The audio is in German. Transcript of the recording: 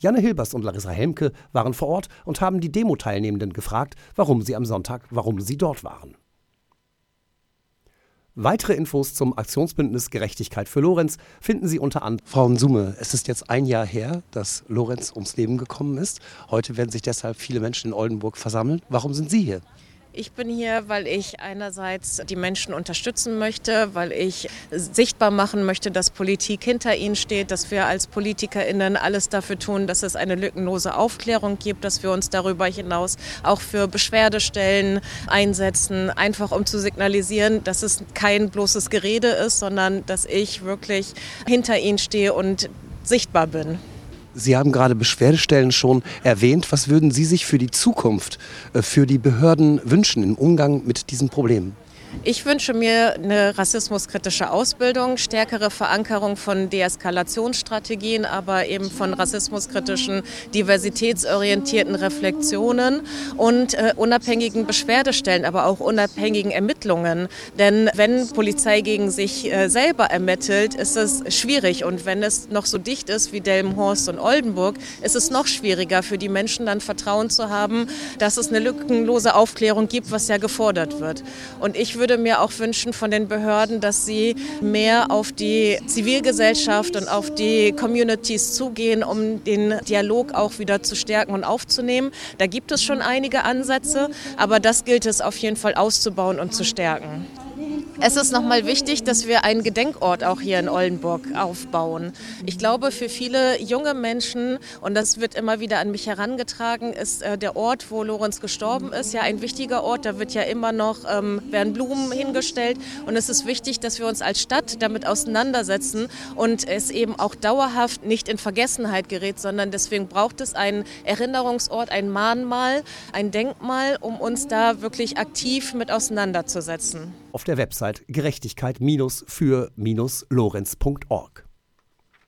Janne Hilbers und Larissa Helmke waren vor Ort und haben die Demo-Teilnehmenden gefragt, warum sie dort waren. Weitere Infos zum Aktionsbündnis Gerechtigkeit für Lorenz finden Sie unter anderem. Frau Nsume, es ist jetzt ein Jahr her, dass Lorenz ums Leben gekommen ist. Heute werden sich deshalb viele Menschen in Oldenburg versammeln. Warum sind Sie hier? Ich bin hier, weil ich einerseits die Menschen unterstützen möchte, weil ich sichtbar machen möchte, dass Politik hinter ihnen steht, dass wir als PolitikerInnen alles dafür tun, dass es eine lückenlose Aufklärung gibt, dass wir uns darüber hinaus auch für Beschwerdestellen einsetzen, einfach um zu signalisieren, dass es kein bloßes Gerede ist, sondern dass ich wirklich hinter ihnen stehe und sichtbar bin. Sie haben gerade Beschwerdestellen schon erwähnt. Was würden Sie sich für die Zukunft, für die Behörden wünschen im Umgang mit diesen Problemen? Ich wünsche mir eine rassismuskritische Ausbildung, stärkere Verankerung von Deeskalationsstrategien, aber eben von rassismuskritischen, diversitätsorientierten Reflexionen und unabhängigen Beschwerdestellen, aber auch unabhängigen Ermittlungen. Denn wenn Polizei gegen sich selber ermittelt, ist es schwierig. Und wenn es noch so dicht ist wie Delmenhorst und Oldenburg, ist es noch schwieriger für die Menschen dann Vertrauen zu haben, dass es eine lückenlose Aufklärung gibt, was ja gefordert wird. Und ich würde mir auch wünschen von den Behörden, dass sie mehr auf die Zivilgesellschaft und auf die Communities zugehen, um den Dialog auch wieder zu stärken und aufzunehmen. Da gibt es schon einige Ansätze, aber das gilt es auf jeden Fall auszubauen und zu stärken. Es ist nochmal wichtig, dass wir einen Gedenkort auch hier in Oldenburg aufbauen. Ich glaube, für viele junge Menschen, und das wird immer wieder an mich herangetragen, ist der Ort, wo Lorenz gestorben ist, ja ein wichtiger Ort. Da wird ja immer noch, werden Blumen hingestellt. Und es ist wichtig, dass wir uns als Stadt damit auseinandersetzen und es eben auch dauerhaft nicht in Vergessenheit gerät, sondern deswegen braucht es einen Erinnerungsort, ein Mahnmal, ein Denkmal, um uns da wirklich aktiv mit auseinanderzusetzen. Auf der Website gerechtigkeit-für-lorenz.org.